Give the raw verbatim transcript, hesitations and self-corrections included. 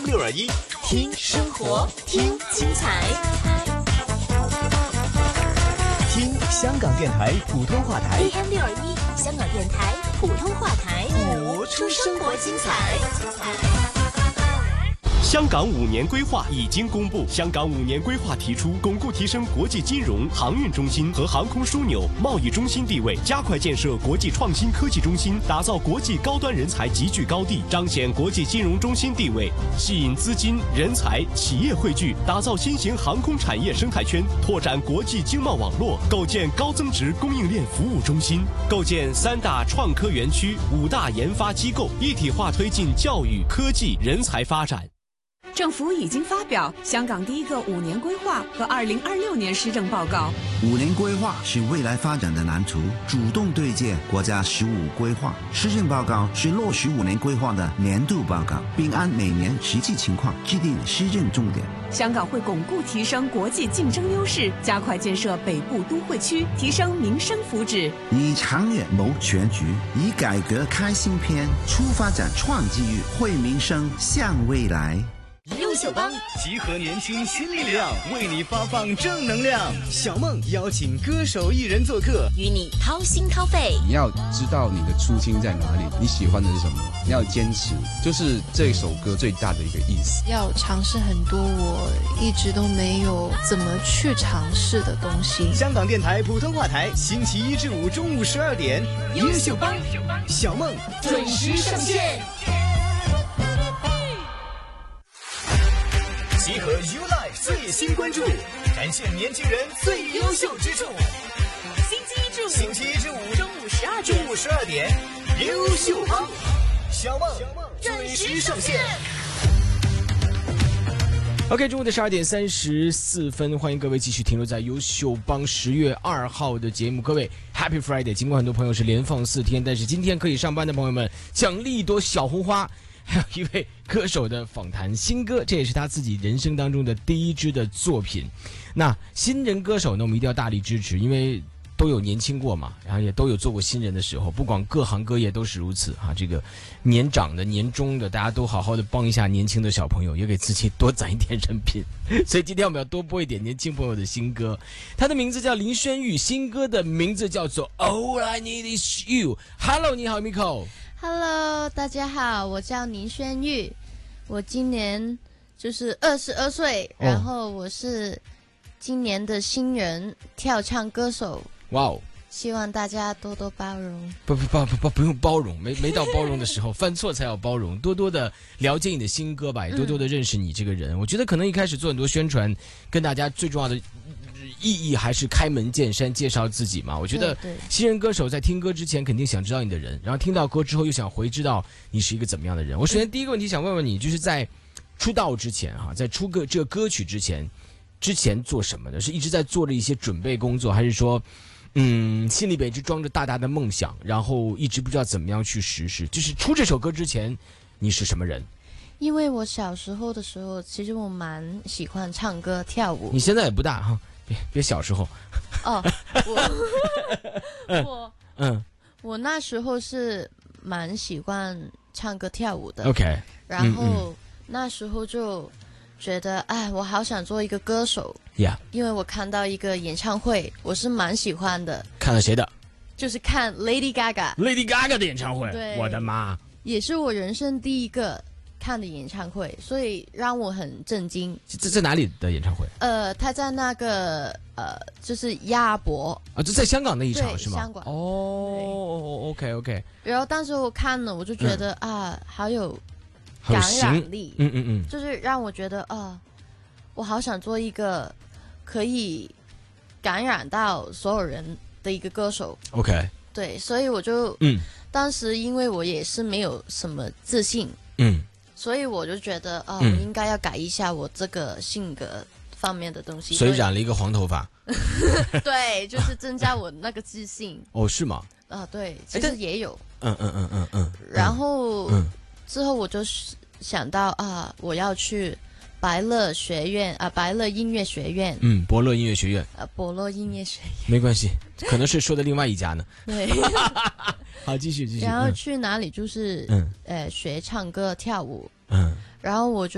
六二一，听生活，听精彩，听香港电台普通话台 A M 六二一，香港电台普通话台， 播出生活精彩。 香港五年规划已经公布。香港五年规划提出，巩固提升国际金融、航运中心和航空枢纽、贸易中心地位，加快建设国际创新科技中心，打造国际高端人才集聚高地，彰显国际金融中心地位，吸引资金、人才、企业汇聚，打造新型航空产业生态圈，拓展国际经贸网络，构建高增值供应链服务中心，构建三大创科园区、五大研发机构，一体化推进教育、科技、人才发展。 政府已经发表香港第一个五年规划和二零二六年施政报告。 五年规划是未来发展的蓝图，主动对接国家十五规划。施政报告是落实五年规划的年度报告，并按每年实际情况制定施政重点。 香港会巩固提升国际竞争优势，加快建设北部都会区，提升民生福祉。 以长远谋全局，以改革开新篇，出发展创机遇，惠民生向未来。 优秀帮集合年轻新力量，为你发放正能量。小梦邀请歌手艺人做客， 与你掏心掏肺。 你要知道你的初心在哪里，你喜欢的是什么，你要坚持，就是这首歌最大的一个意思。 要尝试很多我一直都没有怎么去尝试的东西。 香港电台普通话台，星期一至五中午十二点，优秀帮小梦准时上线。集合 U Life 最新关注，展现年轻人最优秀之处。 星期一至五， 星期一至五中午十二点， 中午十二点，优秀帮小梦准时上线。 OK， 中午的十二点三十四分，欢迎各位继续停留在优秀帮十月二号的节目。各位 Happy Friday！ 尽管很多朋友是连放四天，但是今天可以上班的朋友们，奖励一朵小红花。还有一位歌手的访谈新歌，这也是他自己人生当中的第一支的作品。那新人歌手呢，我们一定要大力支持，因为都有年轻过嘛，然后也都有做过新人的时候，不管各行各业都是如此啊。这个年长的、年中的，大家都好好的帮一下年轻的小朋友，也给自己多攒一点人品。所以今天我们要多播一点年轻朋友的新歌。他的名字叫林轩玉，新歌的名字叫做 All I Need Is You。Hello， 你好 Miko。Hello， 大家好，我叫林轩玉，我今年就是二十二岁，哦，然后我是今年的新人跳唱歌手。哇哦！希望大家多多包容。 不不不不不不用包容，没没到包容的时候，犯错才要包容。多多的了解你的新歌吧，也多多的认识你这个人。嗯，我觉得可能一开始做很多宣传，跟大家最重要的意义还是开门见山介绍自己嘛。我觉得新人歌手在听歌之前肯定想知道你的人，然后听到歌之后又想回知道你是一个怎么样的人。我首先第一个问题想问问你，就是在出道之前哈，在出个这个歌曲之前，之前做什么呢？是一直在做着一些准备工作，还是说嗯心里边一直装着大大的梦想，然后一直不知道怎么样去实施？就是出这首歌之前你是什么人？ 因为我小时候的时候其实我蛮喜欢唱歌跳舞。 你现在也不大哈，别别小时候。 哦，我我嗯，我那时候是蛮喜欢唱歌跳舞的。 OK， 然后、嗯嗯、那时候就觉得，哎，我好想做一个歌手。 Yeah， 因为我看到一个演唱会，我是蛮喜欢的。 看了谁的？ 就是看 Lady Gaga。Lady Gaga 的演唱会。 对， 我的妈！ 也是我人生第一个看的演唱会，所以让我很震惊。 这在哪里的演唱会？ 呃，他在那个呃，就是亚博啊，就在香港那一场是吗？ 香港。 哦 ，OK OK。 然后当时我看了，我就觉得、嗯、啊，好有感染力， 嗯嗯嗯， 就是让我觉得啊，我好想做一个可以感染到所有人的一个歌手。 OK。 对，所以我就嗯，当时因为我也是没有什么自信，嗯。所以我就觉得啊、呃嗯，我应该要改一下我这个性格方面的东西。 所以染了一个黄头发。 对，就是增加我那个自信。 哦，是吗？ 啊，对，其实也有。 嗯嗯嗯嗯嗯。 然后、嗯、之后我就想到啊，我要去百乐学院啊，百乐音乐学院。 嗯，伯乐音乐学院。 啊，伯乐音乐学院。 没关系，可能是说的另外一家呢。 对。 好，继续继续。 然后去哪里就是嗯，呃，学唱歌跳舞。嗯。然后我就